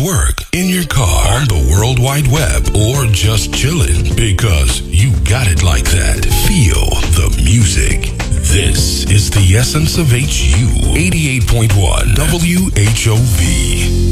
work, in your car, on the World Wide Web, or just chilling. Because you got it like that. Feel the music. This is the essence of HU 88.1 WHOV.